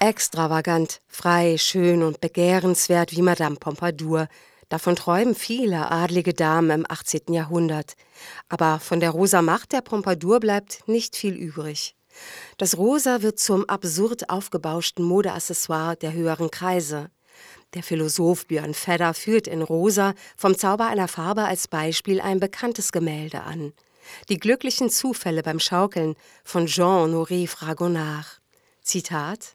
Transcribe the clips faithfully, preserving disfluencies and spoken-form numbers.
extravagant, frei, schön und begehrenswert wie Madame Pompadour. Davon träumen viele adlige Damen im achtzehnten Jahrhundert. Aber von der rosa Macht der Pompadour bleibt nicht viel übrig. Das Rosa wird zum absurd aufgebauschten Modeaccessoire der höheren Kreise. Der Philosoph Björn Fedder führt in Rosa vom Zauber einer Farbe als Beispiel ein bekanntes Gemälde an. Die glücklichen Zufälle beim Schaukeln von Jean-Honoré Fragonard. Zitat: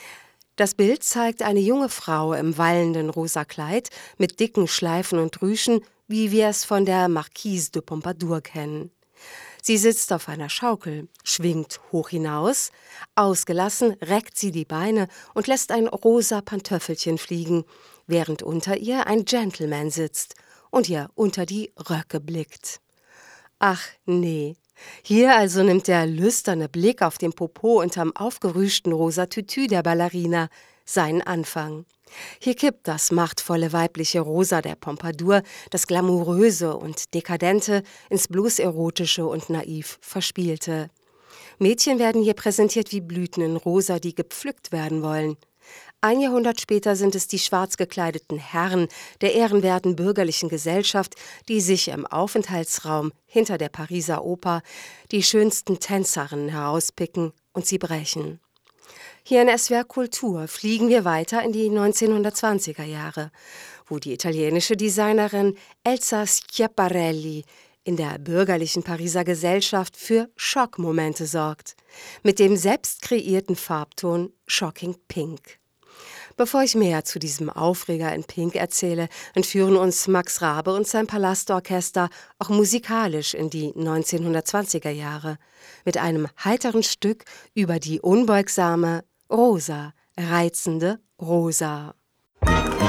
Das Bild zeigt eine junge Frau im wallenden rosa Kleid mit dicken Schleifen und Rüschen, wie wir es von der Marquise de Pompadour kennen. Sie sitzt auf einer Schaukel, schwingt hoch hinaus, ausgelassen reckt sie die Beine und lässt ein rosa Pantöffelchen fliegen, während unter ihr ein Gentleman sitzt und ihr unter die Röcke blickt. Ach nee, hier also nimmt der lüsterne Blick auf den Popo unterm aufgerüschten rosa Tütü der Ballerina seinen Anfang. Hier kippt das machtvolle weibliche Rosa der Pompadour, das Glamouröse und Dekadente, ins bloß Erotische und naiv Verspielte. Mädchen werden hier präsentiert wie Blüten in Rosa, die gepflückt werden wollen. Ein Jahrhundert später sind es die schwarz gekleideten Herren der ehrenwerten bürgerlichen Gesellschaft, die sich im Aufenthaltsraum hinter der Pariser Oper die schönsten Tänzerinnen herauspicken und sie brechen. Hier in S W R Kultur fliegen wir weiter in die neunzehnhundertzwanziger Jahre, wo die italienische Designerin Elsa Schiaparelli in der bürgerlichen Pariser Gesellschaft für Schockmomente sorgt, mit dem selbst kreierten Farbton Shocking Pink. Bevor ich mehr zu diesem Aufreger in Pink erzähle, entführen uns Max Rabe und sein Palastorchester auch musikalisch in die neunzehnhundertzwanziger Jahre mit einem heiteren Stück über die unbeugsame Rosa, reizende Rosa.